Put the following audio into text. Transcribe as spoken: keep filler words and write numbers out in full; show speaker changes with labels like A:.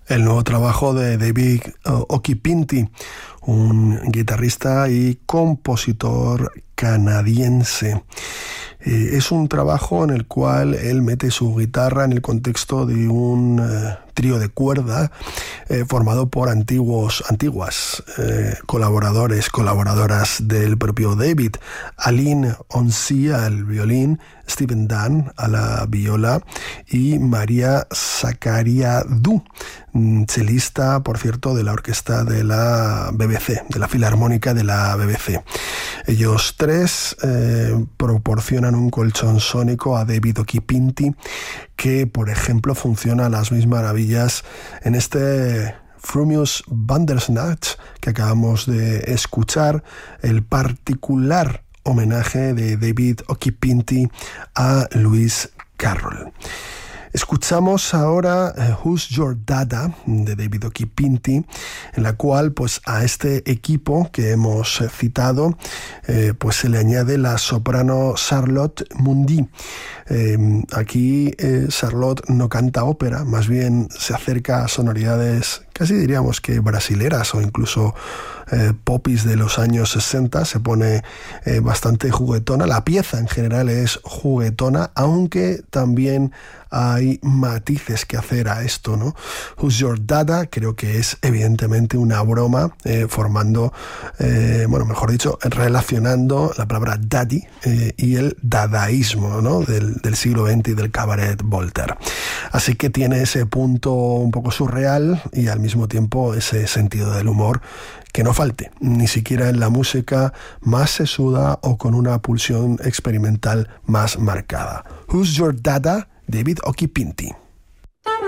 A: El nuevo trabajo de David Occhipinti, un guitarrista y compositor canadiense. Eh, es un trabajo en el cual él mete su guitarra en el contexto de un eh, trío de cuerda eh, formado por antiguos, antiguas eh, colaboradores, colaboradoras del propio David. Aline Onsi al violín, Stephen Dunn a la viola y María Zacariadou, chelista, por cierto, de la orquesta de la B B C, de la Filarmónica de la B B C. Ellos tres eh, proporcionan un colchón sónico a David Occhipinti que, por ejemplo, funciona a las mismas maravillas en este Frumius Bandersnatch que acabamos de escuchar, el particular homenaje de David Occhipinti a Lewis Carroll. Escuchamos ahora uh, Who's Your Dada de David Occhipinti, en la cual pues a este equipo que hemos eh, citado eh, pues se le añade la soprano Charlotte Mundy. Eh, aquí eh, Charlotte no canta ópera, más bien se acerca a sonoridades casi diríamos que brasileras o incluso eh, popis de los años sesenta, se pone eh, bastante juguetona. La pieza en general es juguetona, aunque también hay matices que hacer a esto, ¿no? Who's Your Dada creo que es evidentemente una broma, eh, formando, eh, bueno, mejor dicho, relacionando la palabra daddy eh, y el dadaísmo, ¿no? Del, del siglo veinte y del cabaret Voltaire. Así que tiene ese punto un poco surreal y al mismo tiempo ese sentido del humor que no falte, ni siquiera en la música más sesuda o con una pulsión experimental más marcada. Who's Your Dada? David Occhipinti.